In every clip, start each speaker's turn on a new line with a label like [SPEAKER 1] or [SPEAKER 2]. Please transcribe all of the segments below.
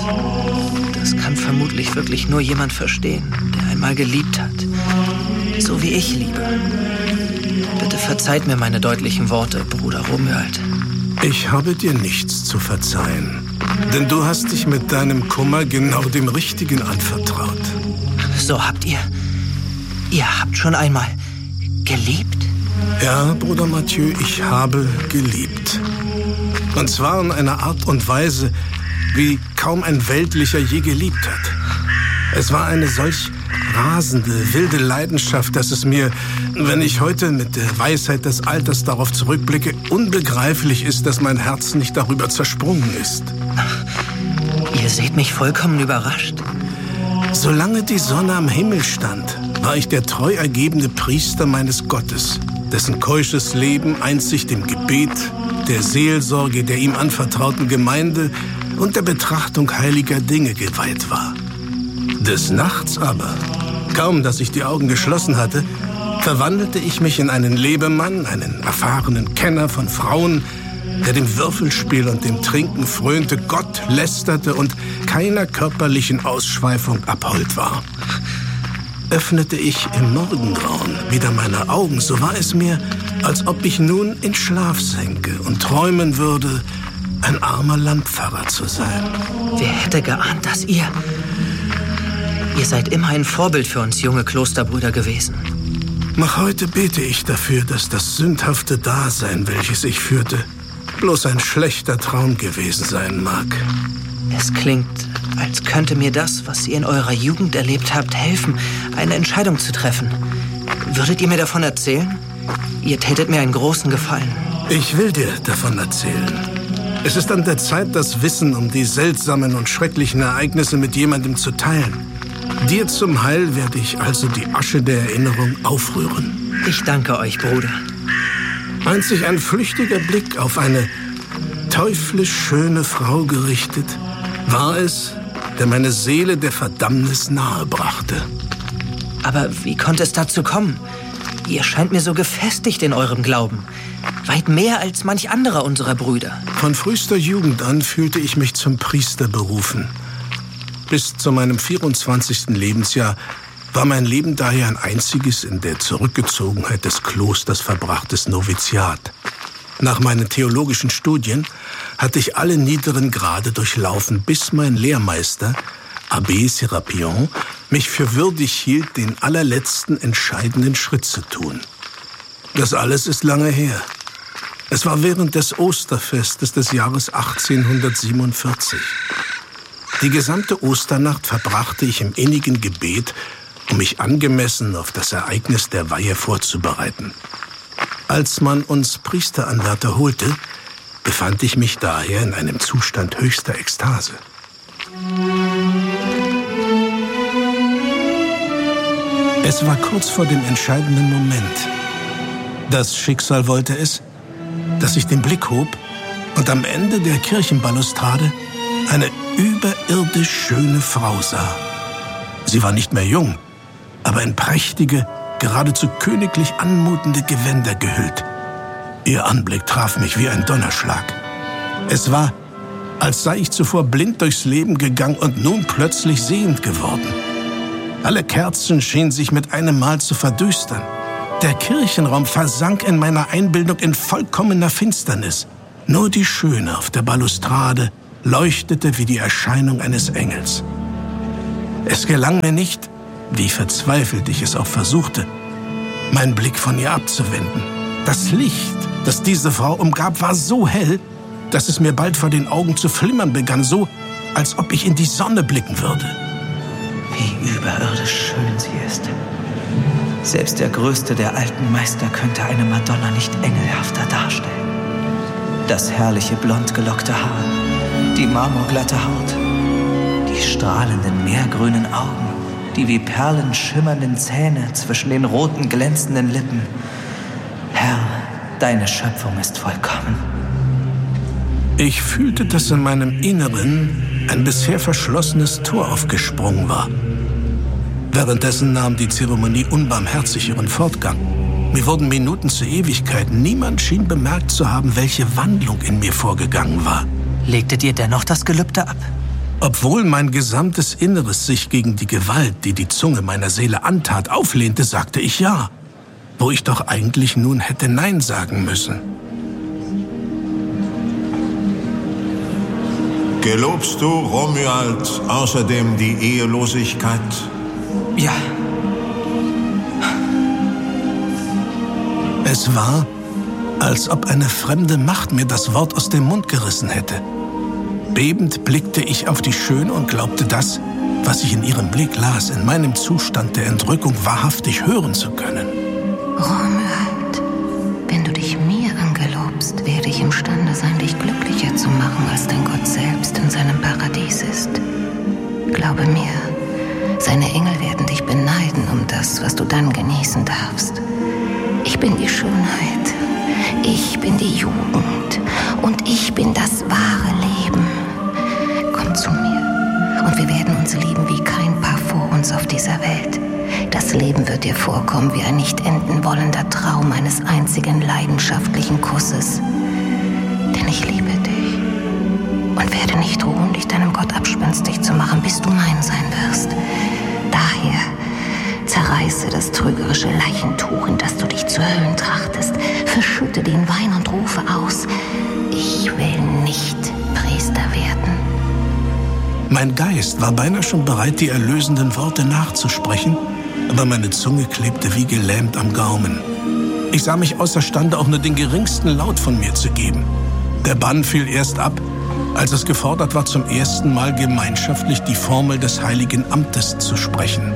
[SPEAKER 1] Das kann vermutlich wirklich nur jemand verstehen, der einmal geliebt hat. So wie ich liebe. Bitte verzeiht mir meine deutlichen Worte, Bruder Romuald.
[SPEAKER 2] Ich habe dir nichts zu verzeihen. Denn du hast dich mit deinem Kummer genau dem Richtigen anvertraut.
[SPEAKER 1] So habt ihr... Ihr habt schon einmal geliebt?
[SPEAKER 2] Ja, Bruder Mathieu, ich habe geliebt. Und zwar in einer Art und Weise, wie kaum ein Weltlicher je geliebt hat. Es war eine solch rasende, wilde Leidenschaft, dass es mir, wenn ich heute mit der Weisheit des Alters darauf zurückblicke, unbegreiflich ist, dass mein Herz nicht darüber zersprungen ist.
[SPEAKER 1] Ihr seht mich vollkommen überrascht.
[SPEAKER 2] Solange die Sonne am Himmel stand, war ich der treu ergebene Priester meines Gottes, dessen keusches Leben einzig dem Gebet, der Seelsorge der ihm anvertrauten Gemeinde und der Betrachtung heiliger Dinge geweiht war. Des Nachts aber, kaum dass ich die Augen geschlossen hatte, verwandelte ich mich in einen Lebemann, einen erfahrenen Kenner von Frauen, der dem Würfelspiel und dem Trinken frönte, Gott lästerte und keiner körperlichen Ausschweifung abhold war. Öffnete ich im Morgengrauen wieder meine Augen, so war es mir, als ob ich nun in Schlaf sänke und träumen würde, ein armer Landpfarrer zu sein.
[SPEAKER 1] Wer hätte geahnt, dass ihr... Ihr seid immer ein Vorbild für uns junge Klosterbrüder gewesen.
[SPEAKER 2] Noch heute bete ich dafür, dass das sündhafte Dasein, welches ich führte, bloß ein schlechter Traum gewesen sein mag.
[SPEAKER 1] Es klingt, als könnte mir das, was ihr in eurer Jugend erlebt habt, helfen, eine Entscheidung zu treffen. Würdet ihr mir davon erzählen? Ihr tätet mir einen großen Gefallen.
[SPEAKER 2] Ich will dir davon erzählen. Es ist an der Zeit, das Wissen um die seltsamen und schrecklichen Ereignisse mit jemandem zu teilen. Dir zum Heil werde ich also die Asche der Erinnerung aufrühren.
[SPEAKER 1] Ich danke euch, Bruder.
[SPEAKER 2] Einzig ein flüchtiger Blick auf eine teuflisch schöne Frau gerichtet, war es, der meine Seele der Verdammnis nahe brachte.
[SPEAKER 1] Aber wie konnte es dazu kommen? Ihr scheint mir so gefestigt in eurem Glauben. Weit mehr als manch anderer unserer Brüder.
[SPEAKER 2] Von frühester Jugend an fühlte ich mich zum Priester berufen. Bis zu meinem 24. Lebensjahr war mein Leben daher ein einziges in der Zurückgezogenheit des Klosters verbrachtes Noviziat. Nach meinen theologischen Studien hatte ich alle niederen Grade durchlaufen, bis mein Lehrmeister, Abbé Sérapion, mich für würdig hielt, den allerletzten entscheidenden Schritt zu tun. Das alles ist lange her. Es war während des Osterfestes des Jahres 1847. Die gesamte Osternacht verbrachte ich im innigen Gebet, um mich angemessen auf das Ereignis der Weihe vorzubereiten. Als man uns Priesteranwärter holte, befand ich mich daher in einem Zustand höchster Ekstase. Es war kurz vor dem entscheidenden Moment. Das Schicksal wollte es, dass ich den Blick hob und am Ende der Kirchenbalustrade eine überirdisch schöne Frau sah. Sie war nicht mehr jung, aber in prächtige, geradezu königlich anmutende Gewänder gehüllt. Ihr Anblick traf mich wie ein Donnerschlag. Es war, als sei ich zuvor blind durchs Leben gegangen und nun plötzlich sehend geworden. Alle Kerzen schienen sich mit einem Mal zu verdüstern. Der Kirchenraum versank in meiner Einbildung in vollkommener Finsternis. Nur die Schöne auf der Balustrade leuchtete wie die Erscheinung eines Engels. Es gelang mir nicht, wie verzweifelt ich es auch versuchte, meinen Blick von ihr abzuwenden. Das Licht, das diese Frau umgab, war so hell, dass es mir bald vor den Augen zu flimmern begann, so als ob ich in die Sonne blicken würde.
[SPEAKER 1] Wie überirdisch schön sie ist. Selbst der größte der alten Meister könnte eine Madonna nicht engelhafter darstellen. Das herrliche blond gelockte Haar, die marmorglatte Haut, die strahlenden meergrünen Augen, die wie Perlen schimmernden Zähne zwischen den roten glänzenden Lippen. Herr, deine Schöpfung ist vollkommen.
[SPEAKER 2] Ich fühlte, dass in meinem Inneren ein bisher verschlossenes Tor aufgesprungen war. Währenddessen nahm die Zeremonie unbarmherzig ihren Fortgang. Mir wurden Minuten zur Ewigkeit. Niemand schien bemerkt zu haben, welche Wandlung in mir vorgegangen war.
[SPEAKER 1] Legtet ihr dennoch das Gelübde ab?
[SPEAKER 2] Obwohl mein gesamtes Inneres sich gegen die Gewalt, die die Zunge meiner Seele antat, auflehnte, sagte ich ja, wo ich doch eigentlich nun hätte Nein sagen müssen.
[SPEAKER 3] Gelobst du, Romuald, außerdem die Ehelosigkeit?
[SPEAKER 1] Ja.
[SPEAKER 2] Es war, als ob eine fremde Macht mir das Wort aus dem Mund gerissen hätte. Bebend blickte ich auf die Schöne und glaubte das, was ich in ihrem Blick las, in meinem Zustand der Entrückung wahrhaftig hören zu können.
[SPEAKER 4] Romuald, wenn du dich mir angelobst, werde ich imstande sein, dich glücklicher zu machen, als dein Gott selbst in seinem Paradies ist. Glaube mir, seine Engel werden dich beneiden um das, was du dann genießen darfst. Ich bin die Schönheit, ich bin die Jugend und ich bin das wahre Leben. Komm zu mir und wir werden uns lieben wie kein Paar vor uns auf dieser Welt. Das Leben wird dir vorkommen wie ein nicht enden wollender Traum eines einzigen leidenschaftlichen Kusses. Denn ich liebe dich und werde nicht ruhen, dich deinem Gott abspenstig zu machen, bis du mein sein wirst. Daher zerreiße das trügerische Leichentuch, in das du dich zu hüllen trachtest, verschütte den Wein und rufe aus: Ich will nicht Priester werden.
[SPEAKER 2] Mein Geist war beinahe schon bereit, die erlösenden Worte nachzusprechen, aber meine Zunge klebte wie gelähmt am Gaumen. Ich sah mich außerstande, auch nur den geringsten Laut von mir zu geben. Der Bann fiel erst ab, als es gefordert war, zum ersten Mal gemeinschaftlich die Formel des heiligen Amtes zu sprechen.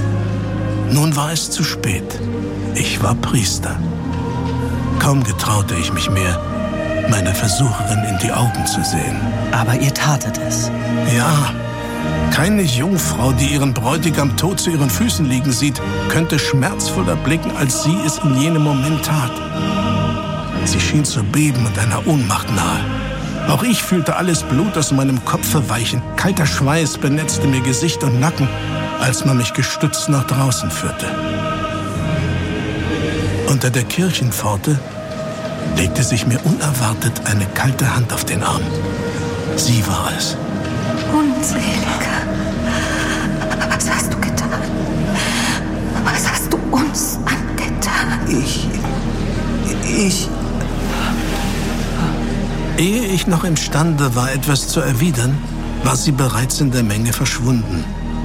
[SPEAKER 2] Nun war es zu spät. Ich war Priester. Kaum getraute ich mich mehr, meiner Versucherin in die Augen zu sehen.
[SPEAKER 1] Aber ihr tatet es.
[SPEAKER 2] Ja, keine Jungfrau, die ihren Bräutigam tot zu ihren Füßen liegen sieht, könnte schmerzvoller blicken, als sie es in jenem Moment tat. Sie schien zu beben und einer Ohnmacht nahe. Auch ich fühlte alles Blut aus meinem Kopf verweichen. Kalter Schweiß benetzte mir Gesicht und Nacken, als man mich gestützt nach draußen führte. Unter der Kirchenpforte legte sich mir unerwartet eine kalte Hand auf den Arm. Sie war es.
[SPEAKER 4] Unseliger, was hast du getan? Was hast du uns angetan?
[SPEAKER 2] Ehe ich noch imstande war, etwas zu erwidern, war sie bereits in der Menge verschwunden.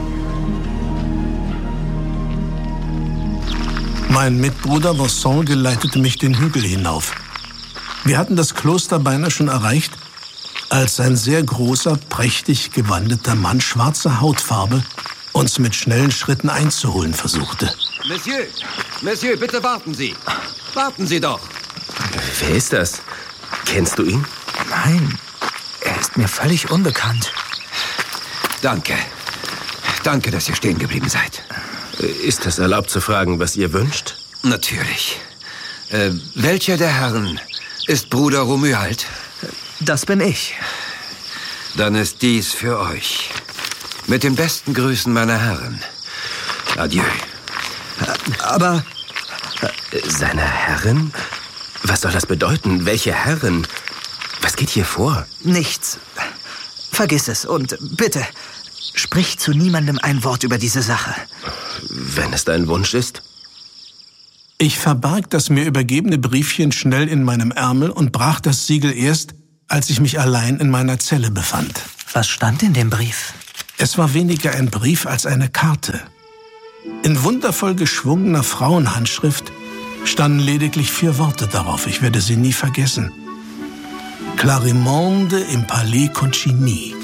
[SPEAKER 2] Mein Mitbruder Vincent geleitete mich den Hügel hinauf. Wir hatten das Kloster beinahe schon erreicht, als ein sehr großer, prächtig gewandeter Mann schwarzer Hautfarbe uns mit schnellen Schritten einzuholen versuchte.
[SPEAKER 5] Monsieur, bitte warten Sie. Warten Sie doch.
[SPEAKER 6] Wer ist das? Kennst du ihn?
[SPEAKER 1] Nein, er ist mir völlig unbekannt.
[SPEAKER 5] Danke, dass ihr stehen geblieben seid.
[SPEAKER 6] Ist es erlaubt zu fragen, was ihr wünscht?
[SPEAKER 5] Natürlich. Welcher der Herren ist Bruder Romuald?
[SPEAKER 1] Das bin ich.
[SPEAKER 5] Dann ist dies für euch. Mit den besten Grüßen meiner Herren. Adieu.
[SPEAKER 1] Aber...
[SPEAKER 6] Seine Herren? Was soll das bedeuten? Welche Herren? Was geht hier vor?
[SPEAKER 1] Nichts. Vergiss es und bitte, sprich zu niemandem ein Wort über diese Sache.
[SPEAKER 6] Wenn es dein Wunsch ist.
[SPEAKER 2] Ich verbarg das mir übergebene Briefchen schnell in meinem Ärmel und brach das Siegel erst, als ich mich allein in meiner Zelle befand.
[SPEAKER 1] Was stand in dem Brief?
[SPEAKER 2] Es war weniger ein Brief als eine Karte. In wundervoll geschwungener Frauenhandschrift standen lediglich 4 Worte darauf. Ich werde sie nie vergessen. Clarimonde im Palais Concini.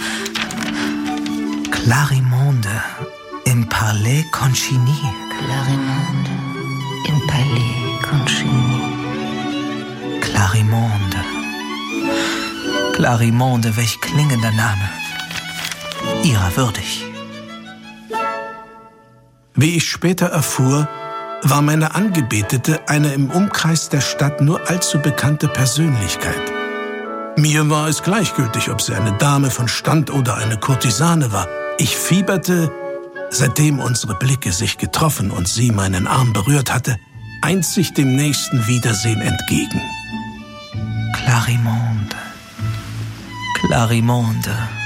[SPEAKER 1] Clarimonde im Palais Concini.
[SPEAKER 4] Clarimonde im Palais Concini.
[SPEAKER 1] Clarimonde. Clarimonde, welch klingender Name. Ihrer würdig.
[SPEAKER 2] Wie ich später erfuhr, war meine Angebetete eine im Umkreis der Stadt nur allzu bekannte Persönlichkeit. Mir war es gleichgültig, ob sie eine Dame von Stand oder eine Kurtisane war. Ich fieberte, seitdem unsere Blicke sich getroffen und sie meinen Arm berührt hatte, einzig dem nächsten Wiedersehen entgegen.
[SPEAKER 1] Clarimonde. Clarimonde.